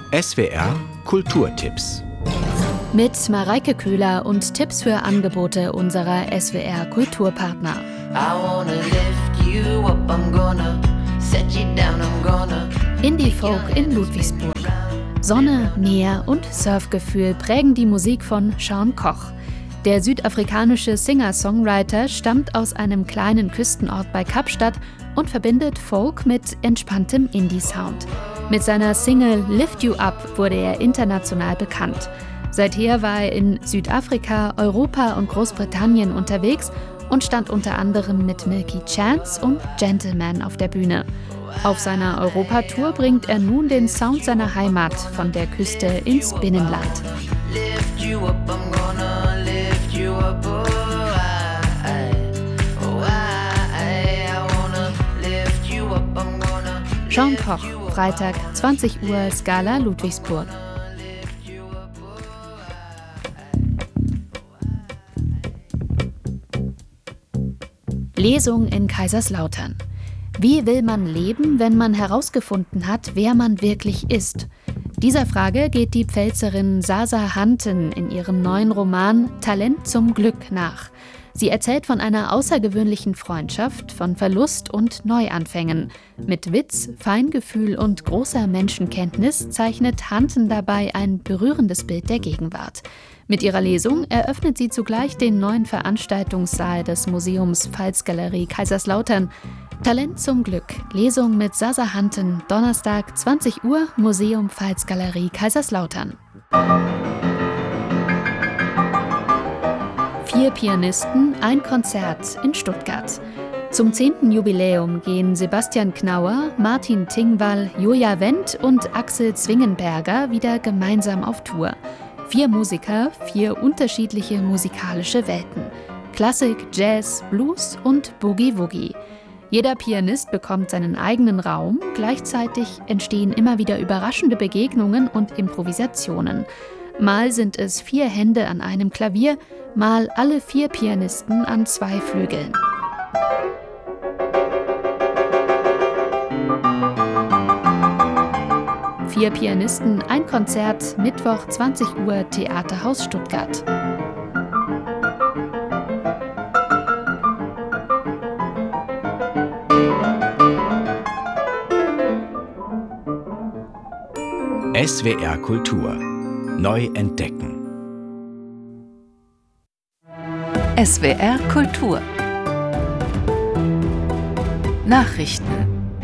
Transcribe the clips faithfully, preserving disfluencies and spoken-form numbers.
S W R Kulturtipps. Mit Mareike Köhler und Tipps für Angebote unserer S W R Kulturpartner. Indie-Folk in Ludwigsburg. Sonne, Meer und Surfgefühl prägen die Musik von Sean Koch. Der südafrikanische Singer-Songwriter stammt aus einem kleinen Küstenort bei Kapstadt und verbindet Folk mit entspanntem Indie-Sound. Mit seiner Single Lift You Up wurde er international bekannt. Seither war er in Südafrika, Europa und Großbritannien unterwegs und stand unter anderem mit Milky Chance und Gentleman auf der Bühne. Auf seiner Europatour bringt er nun den Sound seiner Heimat von der Küste ins Binnenland. Sean Koch, Freitag, zwanzig Uhr, Scala Ludwigsburg. Lesung in Kaiserslautern. Wie will man leben, wenn man herausgefunden hat, wer man wirklich ist? Dieser Frage geht die Pfälzerin Sasa Hanten in ihrem neuen Roman Talent zum Glück nach. Sie erzählt von einer außergewöhnlichen Freundschaft, von Verlust und Neuanfängen. Mit Witz, Feingefühl und großer Menschenkenntnis zeichnet Hanten dabei ein berührendes Bild der Gegenwart. Mit ihrer Lesung eröffnet sie zugleich den neuen Veranstaltungssaal des Museums Pfalzgalerie Kaiserslautern. Talent zum Glück. Lesung mit Sasa Hanten, Donnerstag, zwanzig Uhr, Museum Pfalzgalerie Kaiserslautern. Vier Pianisten, ein Konzert in Stuttgart. Zum zehnten Jubiläum gehen Sebastian Knauer, Martin Tingwall, Julia Wendt und Axel Zwingenberger wieder gemeinsam auf Tour. Vier Musiker, vier unterschiedliche musikalische Welten. Klassik, Jazz, Blues und Boogie-Woogie. Jeder Pianist bekommt seinen eigenen Raum, gleichzeitig entstehen immer wieder überraschende Begegnungen und Improvisationen. Mal sind es vier Hände an einem Klavier, mal alle vier Pianisten an zwei Flügeln. Vier Pianisten, ein Konzert, Mittwoch, zwanzig Uhr, Theaterhaus Stuttgart. S W R Kultur. Neu entdecken. S W R Kultur. Nachrichten.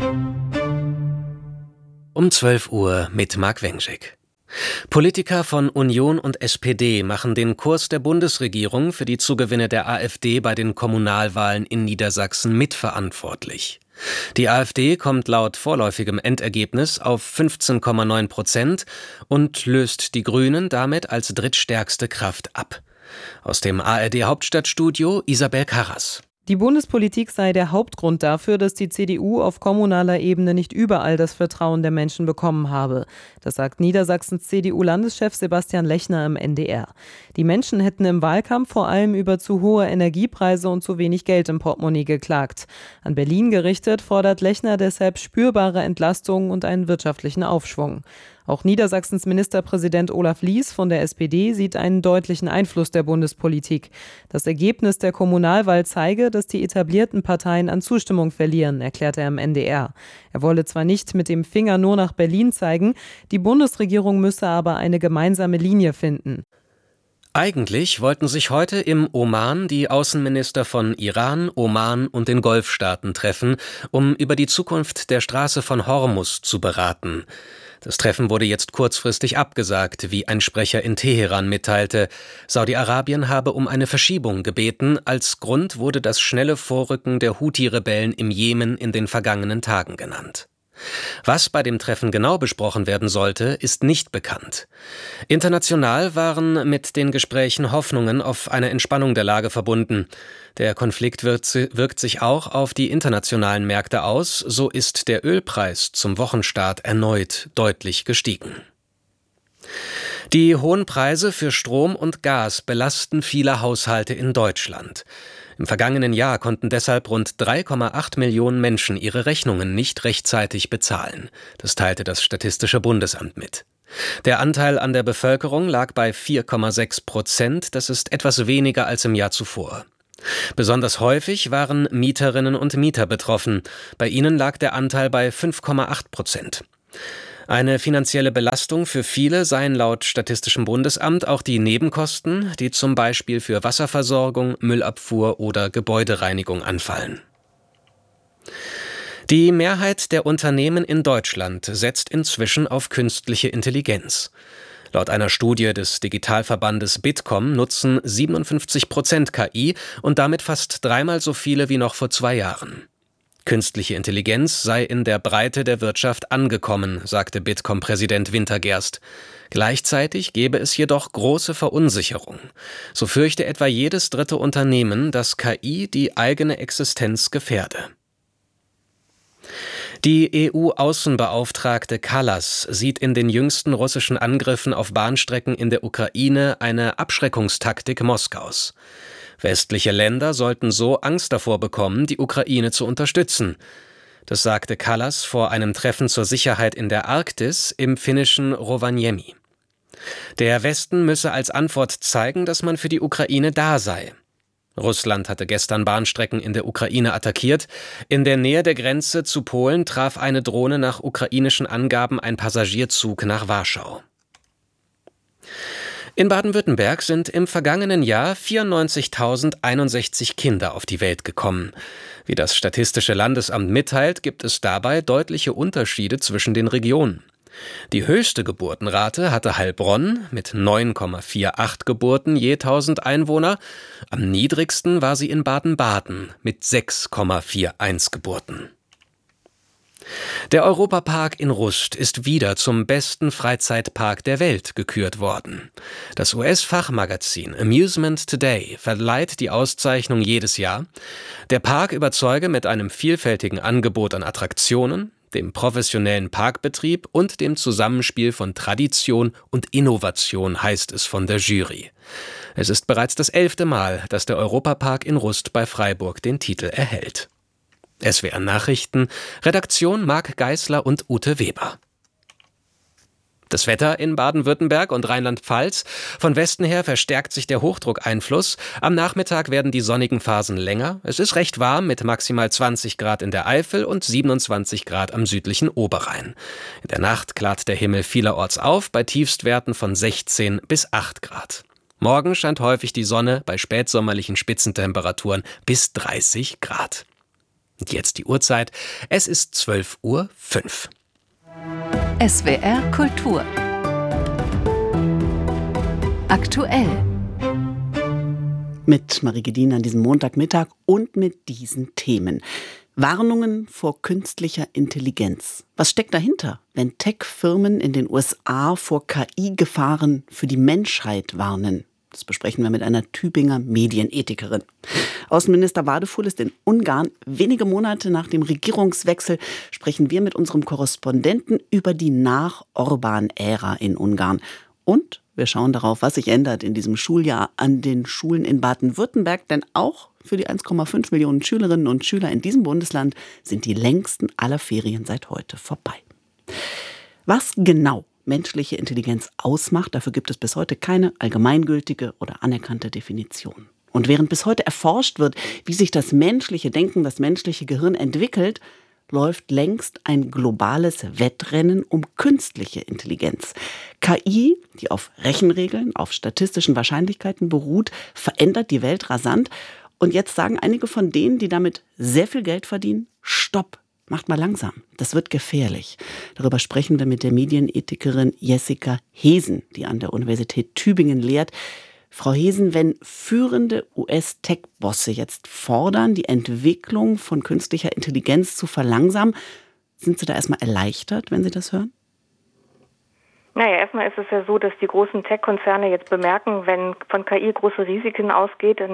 Um zwölf Uhr mit Marc Wengschik. Politiker von Union und S P D machen den Kurs der Bundesregierung für die Zugewinne der AfD bei den Kommunalwahlen in Niedersachsen mitverantwortlich. Die AfD kommt laut vorläufigem Endergebnis auf fünfzehn Komma neun Prozent und löst die Grünen damit als drittstärkste Kraft ab. Aus dem A R D-Hauptstadtstudio Isabel Karras. Die Bundespolitik sei der Hauptgrund dafür, dass die C D U auf kommunaler Ebene nicht überall das Vertrauen der Menschen bekommen habe. Das sagt Niedersachsens C D U-Landeschef Sebastian Lechner im N D R. Die Menschen hätten im Wahlkampf vor allem über zu hohe Energiepreise und zu wenig Geld im Portemonnaie geklagt. An Berlin gerichtet fordert Lechner deshalb spürbare Entlastungen und einen wirtschaftlichen Aufschwung. Auch Niedersachsens Ministerpräsident Olaf Lies von der S P D sieht einen deutlichen Einfluss der Bundespolitik. Das Ergebnis der Kommunalwahl zeige, dass die etablierten Parteien an Zustimmung verlieren, erklärte er im N D R. Er wolle zwar nicht mit dem Finger nur nach Berlin zeigen, die Bundesregierung müsse aber eine gemeinsame Linie finden. Eigentlich wollten sich heute im Oman die Außenminister von Iran, Oman und den Golfstaaten treffen, um über die Zukunft der Straße von Hormuz zu beraten. Das Treffen wurde jetzt kurzfristig abgesagt, wie ein Sprecher in Teheran mitteilte. Saudi-Arabien habe um eine Verschiebung gebeten. Als Grund wurde das schnelle Vorrücken der Houthi-Rebellen im Jemen in den vergangenen Tagen genannt. Was bei dem Treffen genau besprochen werden sollte, ist nicht bekannt. International waren mit den Gesprächen Hoffnungen auf eine Entspannung der Lage verbunden. Der Konflikt wirkt, wirkt sich auch auf die internationalen Märkte aus, so ist der Ölpreis zum Wochenstart erneut deutlich gestiegen. Die hohen Preise für Strom und Gas belasten viele Haushalte in Deutschland. Im vergangenen Jahr konnten deshalb rund drei Komma acht Millionen Menschen ihre Rechnungen nicht rechtzeitig bezahlen. Das teilte das Statistische Bundesamt mit. Der Anteil an der Bevölkerung lag bei vier Komma sechs Prozent, das ist etwas weniger als im Jahr zuvor. Besonders häufig waren Mieterinnen und Mieter betroffen. Bei ihnen lag der Anteil bei fünf Komma acht Prozent. Eine finanzielle Belastung für viele seien laut Statistischem Bundesamt auch die Nebenkosten, die zum Beispiel für Wasserversorgung, Müllabfuhr oder Gebäudereinigung anfallen. Die Mehrheit der Unternehmen in Deutschland setzt inzwischen auf künstliche Intelligenz. Laut einer Studie des Digitalverbandes Bitkom nutzen siebenundfünfzig Prozent K I und damit fast dreimal so viele wie noch vor zwei Jahren. Künstliche Intelligenz sei in der Breite der Wirtschaft angekommen, sagte Bitkom-Präsident Wintergerst. Gleichzeitig gebe es jedoch große Verunsicherung. So fürchte etwa jedes dritte Unternehmen, dass K I die eigene Existenz gefährde. Die E U-Außenbeauftragte Kallas sieht in den jüngsten russischen Angriffen auf Bahnstrecken in der Ukraine eine Abschreckungstaktik Moskaus. Westliche Länder sollten so Angst davor bekommen, die Ukraine zu unterstützen. Das sagte Kallas vor einem Treffen zur Sicherheit in der Arktis im finnischen Rovaniemi. Der Westen müsse als Antwort zeigen, dass man für die Ukraine da sei. Russland hatte gestern Bahnstrecken in der Ukraine attackiert. In der Nähe der Grenze zu Polen traf eine Drohne nach ukrainischen Angaben ein Passagierzug nach Warschau. In Baden-Württemberg sind im vergangenen Jahr vierundneunzigtausendeinundsechzig Kinder auf die Welt gekommen. Wie das Statistische Landesamt mitteilt, gibt es dabei deutliche Unterschiede zwischen den Regionen. Die höchste Geburtenrate hatte Heilbronn mit neun Komma achtundvierzig Geburten je tausend Einwohner. Am niedrigsten war sie in Baden-Baden mit sechs Komma einundvierzig Geburten. Der Europapark in Rust ist wieder zum besten Freizeitpark der Welt gekürt worden. Das U S-Fachmagazin Amusement Today verleiht die Auszeichnung jedes Jahr. Der Park überzeuge mit einem vielfältigen Angebot an Attraktionen, dem professionellen Parkbetrieb und dem Zusammenspiel von Tradition und Innovation, heißt es von der Jury. Es ist bereits das elfte Mal, dass der Europapark in Rust bei Freiburg den Titel erhält. S W R Nachrichten, Redaktion Marc Geisler und Ute Weber. Das Wetter in Baden-Württemberg und Rheinland-Pfalz. Von Westen her verstärkt sich der Hochdruckeinfluss. Am Nachmittag werden die sonnigen Phasen länger. Es ist recht warm mit maximal zwanzig Grad in der Eifel und siebenundzwanzig Grad am südlichen Oberrhein. In der Nacht klart der Himmel vielerorts auf, bei Tiefstwerten von sechzehn bis acht Grad. Morgen scheint häufig die Sonne bei spätsommerlichen Spitzentemperaturen bis dreißig Grad. Und jetzt die Uhrzeit. Es ist zwölf Uhr fünf. S W R Kultur. Aktuell. Mit Marie Gedin an diesem Montagmittag und mit diesen Themen. Warnungen vor künstlicher Intelligenz. Was steckt dahinter, wenn Tech-Firmen in den U S A vor K I-Gefahren für die Menschheit warnen? Das besprechen wir mit einer Tübinger Medienethikerin. Außenminister Vardaful ist in Ungarn. Wenige Monate nach dem Regierungswechsel sprechen wir mit unserem Korrespondenten über die Nach-Orban-Ära in Ungarn. Und wir schauen darauf, was sich ändert in diesem Schuljahr an den Schulen in Baden-Württemberg. Denn auch für die eins Komma fünf Millionen Schülerinnen und Schüler in diesem Bundesland sind die längsten aller Ferien seit heute vorbei. Was genau menschliche Intelligenz ausmacht, dafür gibt es bis heute keine allgemeingültige oder anerkannte Definition. Und während bis heute erforscht wird, wie sich das menschliche Denken, das menschliche Gehirn entwickelt, läuft längst ein globales Wettrennen um künstliche Intelligenz. K I, die auf Rechenregeln, auf statistischen Wahrscheinlichkeiten beruht, verändert die Welt rasant. Und jetzt sagen einige von denen, die damit sehr viel Geld verdienen, Stopp. Macht mal langsam, das wird gefährlich. Darüber sprechen wir mit der Medienethikerin Jessica Hesen, die an der Universität Tübingen lehrt. Frau Hesen, wenn führende U S-Tech-Bosse jetzt fordern, die Entwicklung von künstlicher Intelligenz zu verlangsamen, sind Sie da erstmal erleichtert, wenn Sie das hören? Naja, erstmal ist es ja so, dass die großen Tech-Konzerne jetzt bemerken, wenn von K I große Risiken ausgeht, dann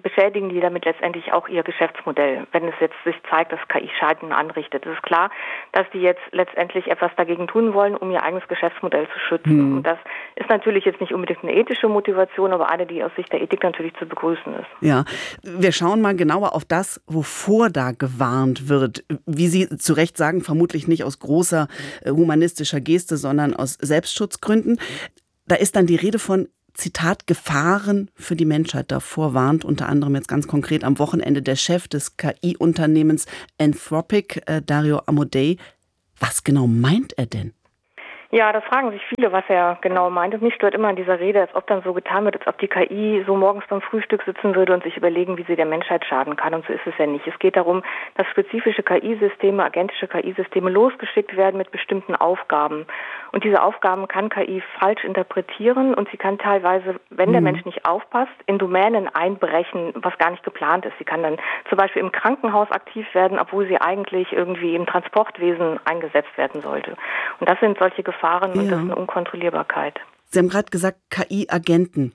beschädigen die damit letztendlich auch ihr Geschäftsmodell, wenn es jetzt sich zeigt, dass K I Schaden anrichtet. Es ist klar, dass die jetzt letztendlich etwas dagegen tun wollen, um ihr eigenes Geschäftsmodell zu schützen. Hm. Und das ist natürlich jetzt nicht unbedingt eine ethische Motivation, aber eine, die aus Sicht der Ethik natürlich zu begrüßen ist. Ja, wir schauen mal genauer auf das, wovor da gewarnt wird. Wie Sie zu Recht sagen, vermutlich nicht aus großer äh, humanistischer Geste, sondern aus Selbstschutzgründen. Da ist dann die Rede von Zitat, Gefahren für die Menschheit. Davor warnt unter anderem jetzt ganz konkret am Wochenende der Chef des K I-Unternehmens Anthropic, äh, Dario Amodei. Was genau meint er denn? Ja, das fragen sich viele, was er genau meint. Und mich stört immer in dieser Rede, als ob dann so getan wird, als ob die K I so morgens beim Frühstück sitzen würde und sich überlegen, wie sie der Menschheit schaden kann. Und so ist es ja nicht. Es geht darum, dass spezifische K I-Systeme, agentische K I-Systeme losgeschickt werden mit bestimmten Aufgaben. Und diese Aufgaben kann K I falsch interpretieren und sie kann teilweise, wenn der Mensch nicht aufpasst, in Domänen einbrechen, was gar nicht geplant ist. Sie kann dann zum Beispiel im Krankenhaus aktiv werden, obwohl sie eigentlich irgendwie im Transportwesen eingesetzt werden sollte. Und das sind solche Gefahren. Gefahren und ja. Das ist eine Unkontrollierbarkeit. Sie haben gerade gesagt, K I-Agenten.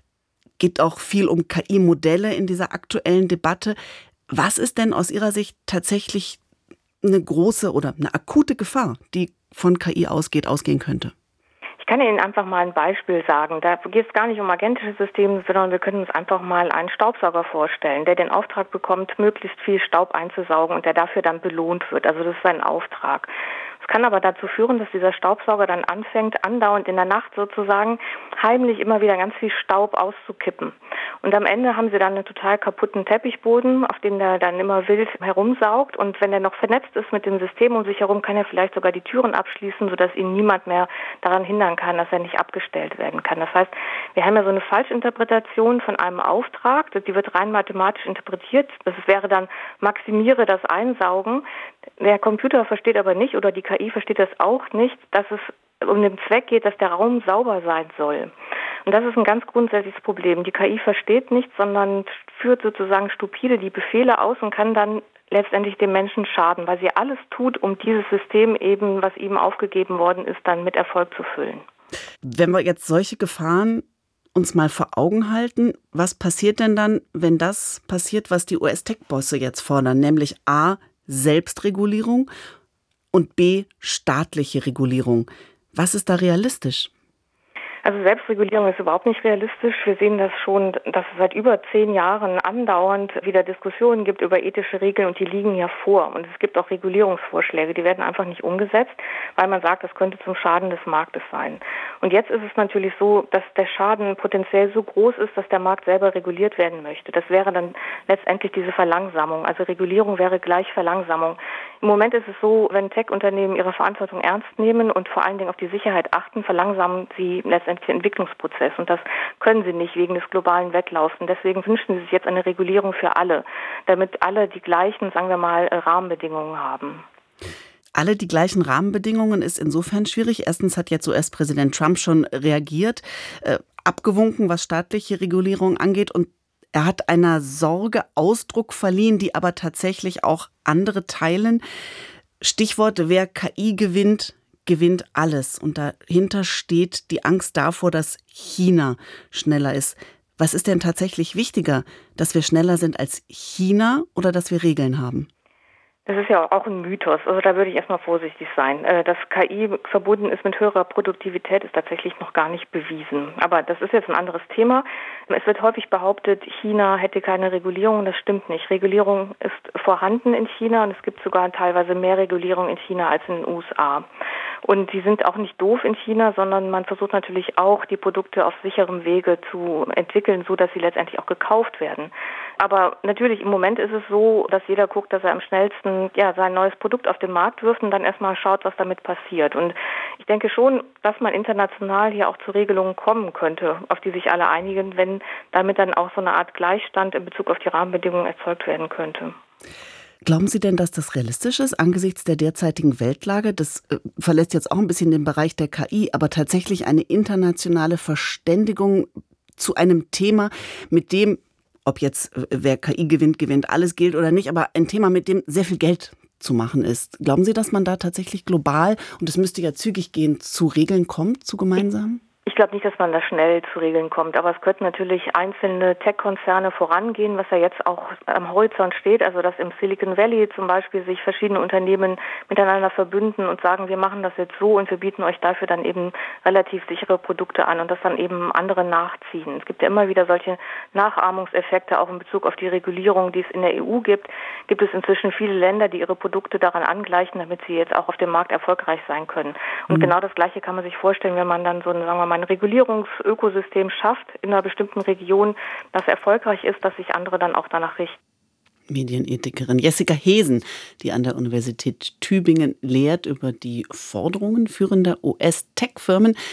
Geht auch viel um K I-Modelle in dieser aktuellen Debatte. Was ist denn aus Ihrer Sicht tatsächlich eine große oder eine akute Gefahr, die von K I ausgeht, ausgehen könnte? Ich kann Ihnen einfach mal ein Beispiel sagen. Da geht es gar nicht um agentische Systeme, sondern wir können uns einfach mal einen Staubsauger vorstellen, der den Auftrag bekommt, möglichst viel Staub einzusaugen und der dafür dann belohnt wird. Also das ist sein Auftrag. Es kann aber dazu führen, dass dieser Staubsauger dann anfängt, andauernd in der Nacht sozusagen heimlich immer wieder ganz viel Staub auszukippen. Und am Ende haben sie dann einen total kaputten Teppichboden, auf dem der dann immer wild herumsaugt. Und wenn er noch vernetzt ist mit dem System um sich herum, kann er vielleicht sogar die Türen abschließen, sodass ihn niemand mehr daran hindern kann, dass er nicht abgestellt werden kann. Das heißt, wir haben ja so eine Falschinterpretation von einem Auftrag, die wird rein mathematisch interpretiert. Das wäre dann, maximiere das Einsaugen. Der Computer versteht aber nicht, oder die K I versteht das auch nicht, dass es um den Zweck geht, dass der Raum sauber sein soll. Und das ist ein ganz grundsätzliches Problem. Die K I versteht nichts, sondern führt sozusagen stupide die Befehle aus und kann dann letztendlich dem Menschen schaden, weil sie alles tut, um dieses System eben, was ihm aufgegeben worden ist, dann mit Erfolg zu füllen. Wenn wir jetzt solche Gefahren uns mal vor Augen halten, was passiert denn dann, wenn das passiert, was die U S-Tech-Bosse jetzt fordern, nämlich A, Selbstregulierung und B, staatliche Regulierung? Was ist da realistisch? Also Selbstregulierung ist überhaupt nicht realistisch. Wir sehen das schon, dass es seit über zehn Jahren andauernd wieder Diskussionen gibt über ethische Regeln und die liegen ja vor. Und es gibt auch Regulierungsvorschläge, die werden einfach nicht umgesetzt, weil man sagt, das könnte zum Schaden des Marktes sein. Und jetzt ist es natürlich so, dass der Schaden potenziell so groß ist, dass der Markt selber reguliert werden möchte. Das wäre dann letztendlich diese Verlangsamung. Also Regulierung wäre gleich Verlangsamung. Im Moment ist es so, wenn Tech-Unternehmen ihre Verantwortung ernst nehmen und vor allen Dingen auf die Sicherheit achten, verlangsamen sie letztendlich den Entwicklungsprozess. Und das können sie nicht wegen des globalen Wettlaufs. Und deswegen wünschen sie sich jetzt eine Regulierung für alle, damit alle die gleichen, sagen wir mal, Rahmenbedingungen haben. Alle die gleichen Rahmenbedingungen ist insofern schwierig. Erstens hat jetzt U S-Präsident Trump schon reagiert, äh, abgewunken, was staatliche Regulierung angeht. Und er hat einer Sorge Ausdruck verliehen, die aber tatsächlich auch andere teilen. Stichwort, wer K I gewinnt, gewinnt alles. Und dahinter steht die Angst davor, dass China schneller ist. Was ist denn tatsächlich wichtiger, dass wir schneller sind als China oder dass wir Regeln haben? Das ist ja auch ein Mythos. Also da würde ich erstmal vorsichtig sein. Dass K I verbunden ist mit höherer Produktivität, ist tatsächlich noch gar nicht bewiesen. Aber das ist jetzt ein anderes Thema. Es wird häufig behauptet, China hätte keine Regulierung. Das stimmt nicht. Regulierung ist vorhanden in China und es gibt sogar teilweise mehr Regulierung in China als in den U S A. Und die sind auch nicht doof in China, sondern man versucht natürlich auch, die Produkte auf sicherem Wege zu entwickeln, so dass sie letztendlich auch gekauft werden. Aber natürlich im Moment ist es so, dass jeder guckt, dass er am schnellsten ja sein neues Produkt auf den Markt wirft und dann erstmal schaut, was damit passiert. Und ich denke schon, dass man international hier auch zu Regelungen kommen könnte, auf die sich alle einigen, wenn damit dann auch so eine Art Gleichstand in Bezug auf die Rahmenbedingungen erzeugt werden könnte. Glauben Sie denn, dass das realistisch ist angesichts der derzeitigen Weltlage? Das äh, verlässt jetzt auch ein bisschen den Bereich der K I, aber tatsächlich eine internationale Verständigung zu einem Thema, mit dem, ob jetzt äh, wer K I gewinnt, gewinnt, alles gilt oder nicht, aber ein Thema, mit dem sehr viel Geld zu machen ist. Glauben Sie, dass man da tatsächlich global, und es müsste ja zügig gehen, zu Regeln kommt, zu gemeinsamen? Ich glaube nicht, dass man da schnell zu Regeln kommt, aber es könnten natürlich einzelne Tech-Konzerne vorangehen, was ja jetzt auch am Horizont steht, also dass im Silicon Valley zum Beispiel sich verschiedene Unternehmen miteinander verbünden und sagen, wir machen das jetzt so und wir bieten euch dafür dann eben relativ sichere Produkte an und das dann eben andere nachziehen. Es gibt ja immer wieder solche Nachahmungseffekte, auch in Bezug auf die Regulierung, die es in der E U gibt. Gibt es inzwischen viele Länder, die ihre Produkte daran angleichen, damit sie jetzt auch auf dem Markt erfolgreich sein können. Und mhm. genau das Gleiche kann man sich vorstellen, wenn man dann so ein, sagen wir mal, ein Regulierungsökosystem schafft in einer bestimmten Region, das erfolgreich ist, dass sich andere dann auch danach richten. Medienethikerin Jessica Hesen, die an der Universität Tübingen lehrt über die Forderungen führender U S-Tech-Firmen,